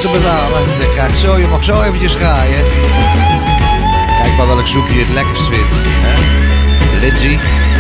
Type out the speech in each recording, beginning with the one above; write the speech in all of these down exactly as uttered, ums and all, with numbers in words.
te betalen. Dan krijg je zo, je mag zo eventjes graaien. Kijk maar welk snoepje je het lekkerst vindt. Hè? Lindsay.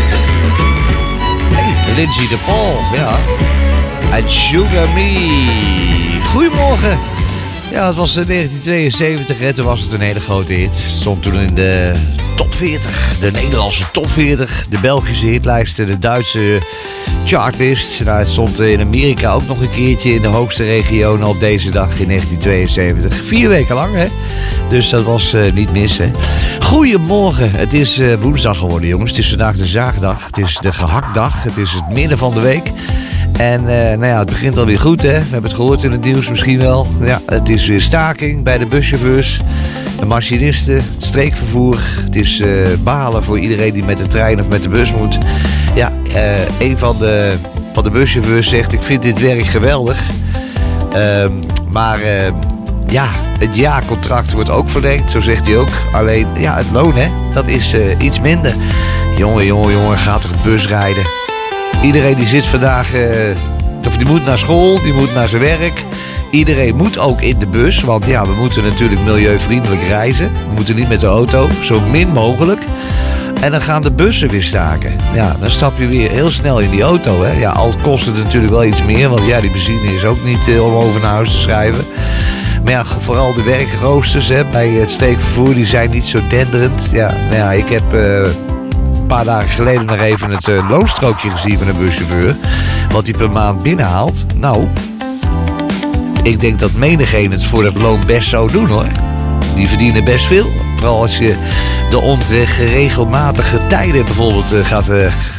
Hey, Lindsay de Paul, ja. En Sugar Me. Goedemorgen. Ja, het was negentien tweeënzeventig en toen was het een hele grote hit. Stond toen in de top veertig, de Nederlandse top veertig, de Belgische hitlijsten, de Duitse chartlist. Nou, het stond in Amerika ook nog een keertje in de hoogste regionen op deze dag in negentien tweeënzeventig. Vier weken lang, hè? Dus dat was uh, niet missen. Goedemorgen, het is uh, woensdag geworden, jongens. Het is vandaag de zaagdag, het is de gehaktdag, het is het midden van de week. En uh, nou ja, het begint alweer goed, hè. We hebben het gehoord in het nieuws misschien wel. Ja, het is weer staking bij de buschauffeurs, de machinisten, het streekvervoer. Het is uh, balen voor iedereen die met de trein of met de bus moet. Ja, uh, een van de, van de buschauffeurs zegt: ik vind dit werk geweldig. Uh, maar uh, ja, het jaarcontract wordt ook verlengd, zo zegt hij ook. Alleen, ja, het loon, hè, dat is uh, iets minder. Jongen, jongen, jongen, gaat toch bus rijden? Iedereen die zit vandaag, uh, of die moet naar school, die moet naar zijn werk. Iedereen moet ook in de bus, want ja, we moeten natuurlijk milieuvriendelijk reizen. We moeten niet met de auto, zo min mogelijk. En dan gaan de bussen weer staken. Ja, dan stap je weer heel snel in die auto, hè. Ja, al kost het natuurlijk wel iets meer, want ja, die benzine is ook niet uh, om over naar huis te schrijven. Maar ja, vooral de werkroosters, hè, bij het steekvervoer, die zijn niet zo denderend. Ja, nou ja, ik heb Uh, een paar dagen geleden nog even het uh, loonstrookje gezien van een buschauffeur. Wat hij per maand binnenhaalt. Nou, ik denk dat menigeen het voor het loon best zou doen, hoor. Die verdienen best veel. Vooral als je de onregelmatige tijden bijvoorbeeld uh, gaat, uh,